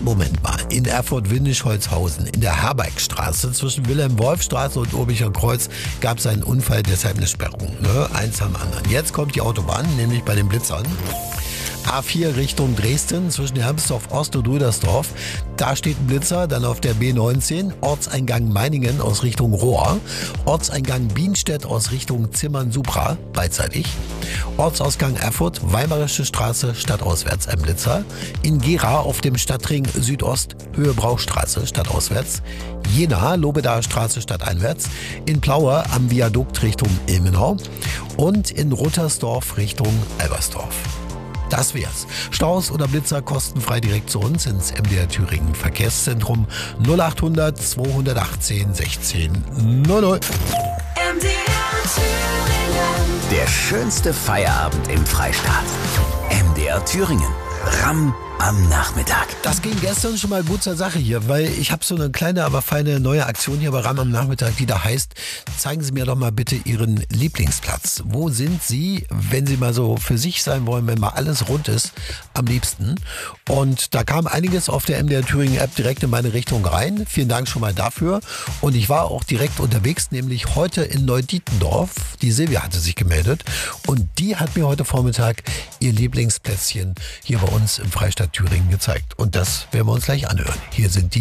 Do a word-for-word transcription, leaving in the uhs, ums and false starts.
Moment mal, in Erfurt-Windisch-Holzhausen, in der Herbergstraße zwischen Wilhelm-Wolf-Straße und Urbicher Kreuz gab es einen Unfall, deshalb eine Sperrung. Ne? Eins am anderen. Jetzt kommt die Autobahn, nämlich bei den Blitzern. A vier Richtung Dresden zwischen Hermsdorf Ost und Rüdersdorf. Da steht ein Blitzer, dann auf der B neunzehn, Ortseingang Meiningen aus Richtung Rohr, Ortseingang Bienstedt aus Richtung Zimmern-Supra, beidseitig, Ortsausgang Erfurt, Weimarische Straße, stadtauswärts ein Blitzer, in Gera auf dem Stadtring Südost, Höhe Brauchstraße, stadtauswärts, Jena, Lobedaer Straße, stadteinwärts, in Plaue am Viadukt Richtung Ilmenau und in Ruttersdorf Richtung Elbersdorf. Das wär's. Staus oder Blitzer kostenfrei direkt zu uns ins M D R Thüringen Verkehrszentrum null achthundert zweihundertachtzehn sechzehn null null. M D R Thüringen. Der schönste Feierabend im Freistaat. M D R Thüringen. Ramm am Nachmittag. Das ging gestern schon mal gut zur Sache hier, weil ich habe so eine kleine, aber feine neue Aktion hier bei Ramm am Nachmittag, die da heißt, zeigen Sie mir doch mal bitte Ihren Lieblingsplatz. Wo sind Sie, wenn Sie mal so für sich sein wollen, wenn mal alles rund ist, am liebsten? Und da kam einiges auf der M D R Thüringen App direkt in meine Richtung rein. Vielen Dank schon mal dafür. Und ich war auch direkt unterwegs, nämlich heute in Neudietendorf. Die Silvia hatte sich gemeldet und die hat mir heute Vormittag ihr Lieblingsplätzchen hier bei uns im Freistaat Thüringen gezeigt. Und das werden wir uns gleich anhören. Hier sind die